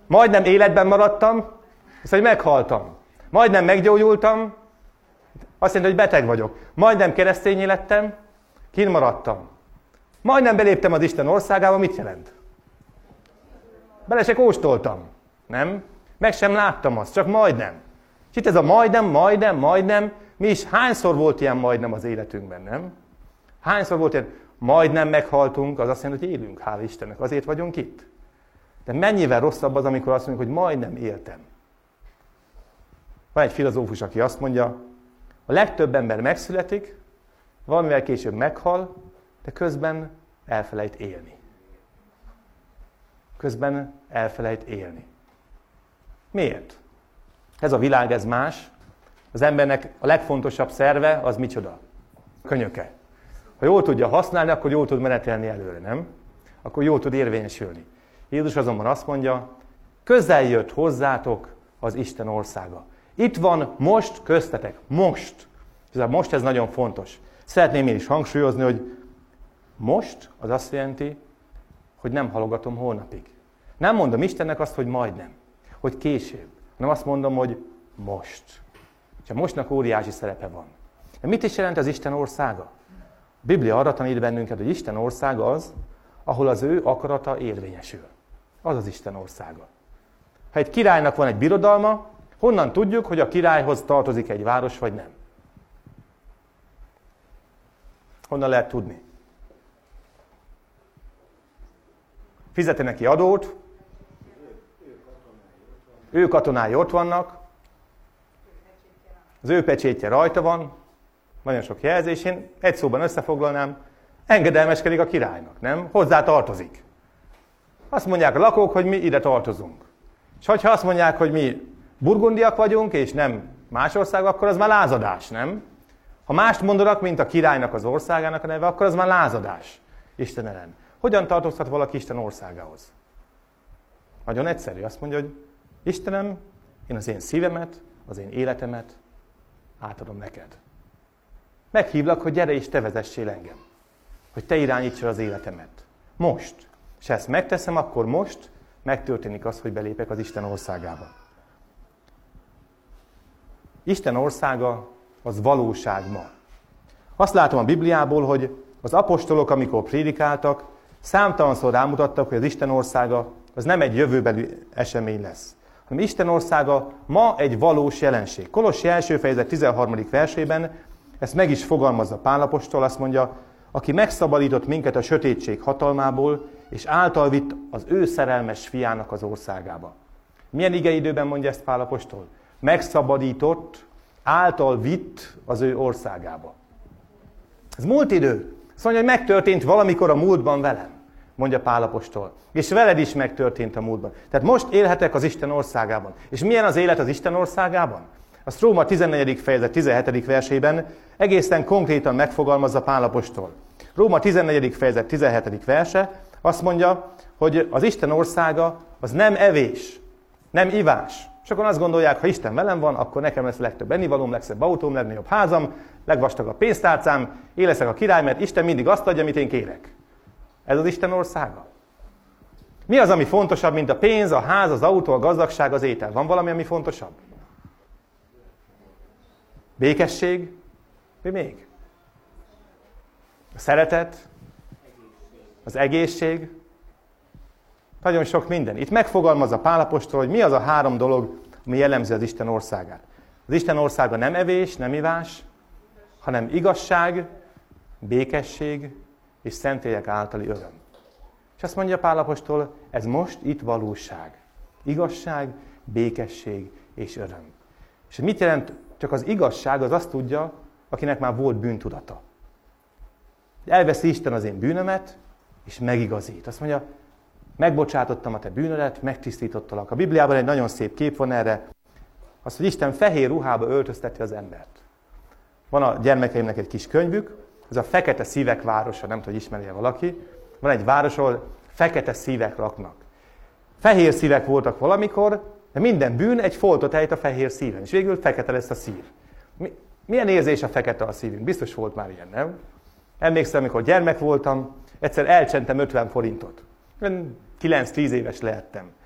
Majdnem életben maradtam, azt mondja, hogy meghaltam. Majdnem meggyógyultam, azt jelenti, hogy beteg vagyok. Majdnem keresztényé lettem, kint maradtam. Majdnem beléptem az Isten országába, mit jelent? Bele se kóstoltam, nem? Meg sem láttam azt, csak majdnem. És itt ez a majdnem, mi is hányszor volt ilyen majdnem az életünkben, nem? Hányszor volt ilyen, majdnem meghaltunk, az azt jelenti, hogy élünk, hála Istennek, azért vagyunk itt. De mennyivel rosszabb az, amikor azt mondjuk, hogy majdnem éltem. Van egy filozófus, aki azt mondja, a legtöbb ember megszületik, valamivel később meghal, de közben elfelejt élni. Közben elfelejt élni. Miért? Ez a világ, ez más. Az embernek a legfontosabb szerve, az micsoda? Könyöke. Ha jól tudja használni, akkor jól tud menetelni előre, nem? Akkor jól tud érvényesülni. Jézus azonban azt mondja, közel jött hozzátok az Isten országa. Itt van most köztetek. Most. Most ez nagyon fontos. Szeretném én is hangsúlyozni, hogy most az azt jelenti, hogy nem halogatom holnapig. Nem mondom Istennek azt, hogy majdnem, hogy később, hanem azt mondom, hogy most. És a mostnak óriási szerepe van. De mit is jelent az Isten országa? A Biblia arra tanít bennünket, hogy Isten országa az, ahol az ő akarata érvényesül. Az az Isten országa. Ha egy királynak van egy birodalma, honnan tudjuk, hogy a királyhoz tartozik egy város, vagy nem? Honnan lehet tudni? Fizeti neki adót, ő katonái ott vannak, az ő pecsétje rajta van, nagyon sok jelzés, én egy szóban összefoglalnám, engedelmeskedik a királynak, nem? Hozzá tartozik. Azt mondják a lakók, hogy mi ide tartozunk. És ha azt mondják, hogy mi burgundiak vagyunk, és nem más ország, akkor az már lázadás, nem? Ha mást mondanak, mint a királynak az országának a neve, akkor az már lázadás Isten ellen. Hogyan tartozhat valaki Isten országához? Nagyon egyszerű. Azt mondja, hogy Istenem, én az én szívemet, az én életemet átadom neked. Meghívlak, hogy gyere és te vezessél engem. Hogy te irányítsd az életemet. Most. És ha ezt megteszem, akkor most megtörténik az, hogy belépek az Isten országába. Isten országa az valóság ma. Azt látom a Bibliából, hogy az apostolok, amikor prédikáltak, számtalanszor rámutattak, hogy az Isten országa az nem egy jövőbeli esemény lesz, hanem Isten országa ma egy valós jelenség. Kolossi 1. fejezet 13. versében ezt meg is fogalmazza Pál apostol, azt mondja, aki megszabadított minket a sötétség hatalmából, és által vitt az ő szerelmes fiának az országába. Milyen igeidőben mondja ezt Pál apostol? Megszabadított, által vitt az ő országába. Ez múlt idő. Azt mondja, hogy megtörtént valamikor a múltban velem, mondja Pál apostol. És veled is megtörtént a múltban. Tehát most élhetek az Isten országában. És milyen az élet az Isten országában? Azt Róma 14. fejezet 17. versében egészen konkrétan megfogalmazza Pál apostol. Róma 14. fejezet 17. verse azt mondja, hogy az Isten országa az nem evés, nem ivás. Sokan azt gondolják, ha Isten velem van, akkor nekem lesz a legtöbb ennivalóm, legszebb autóm, legnagyobb házam, legvastagabb pénztárcám, én leszek a király, mert Isten mindig azt adja, amit én kérek. Ez az Isten országa. Mi az, ami fontosabb, mint a pénz, a ház, az autó, a gazdagság, az étel? Van valami, ami fontosabb? Békesség? Mi még? A szeretet? Az egészség? Nagyon sok minden. Itt megfogalmazza Pál apostol, hogy mi az a 3 dolog, ami jellemzi az Isten országát. Az Isten országa nem evés, nem ivás, hanem igazság, békesség és szentélyek általi öröm. És azt mondja Pál apostol, ez most itt valóság. Igazság, békesség és öröm. És mit jelent csak az igazság, az azt tudja, akinek már volt bűntudata. Elveszi Isten az én bűnömet, és megigazít. Azt mondja, megbocsátottam a te bűnödet, megtisztítottalak. A Bibliában egy nagyon szép kép van erre. Az, hogy Isten fehér ruhába öltözteti az embert. Van a gyermekeimnek egy kis könyvük, ez a Fekete Szívek városa, nem tudom, hogy ismeri-e valaki. Van egy város, ahol fekete szívek laknak. Fehér szívek voltak valamikor, de minden bűn egy foltot ejt a fehér szíven, és végül fekete lesz a szív. Milyen érzés a fekete a szívünk? Biztos volt már ilyen, nem? Emlékszem, amikor gyermek voltam, egyszer elcsentem 50 forintot. 9-10 éves lehettem.